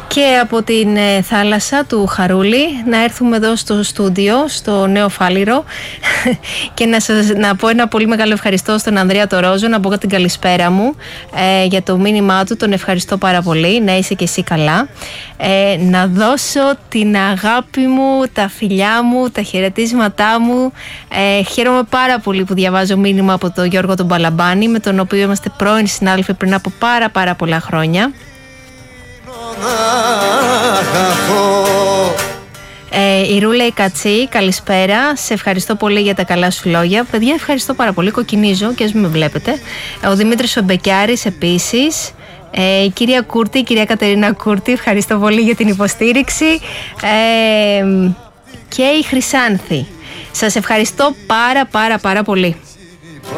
Και από την θάλασσα του Χαρούλη να έρθουμε εδώ στο στούντιο, στο Νέο Φάληρο και να πω ένα πολύ μεγάλο ευχαριστώ στον Ανδρέα το Ρόζο, να πω την καλησπέρα μου για το μήνυμά του, τον ευχαριστώ πάρα πολύ, να είσαι και εσύ καλά. Να δώσω την αγάπη μου, τα φιλιά μου, τα χαιρετίσματά μου. Χαίρομαι πάρα πολύ που διαβάζω μήνυμα από τον Γιώργο τον Παλαμπάνη, με τον οποίο είμαστε πρώην συνάδελφοι πριν από πάρα πολλά χρόνια. Η Ρούλα η Κατσή, καλησπέρα. Σε ευχαριστώ πολύ για τα καλά σου λόγια. Παιδιά, ευχαριστώ πάρα πολύ. Κοκκινίζω και ας μην με βλέπετε. Ο Δημήτρης ο Μπεκιάρης επίσης. Η κυρία Κούρτη, η κυρία Κατερίνα Κούρτη, ευχαριστώ πολύ για την υποστήριξη. Και η Χρυσάνθη. Σας ευχαριστώ πάρα πολύ.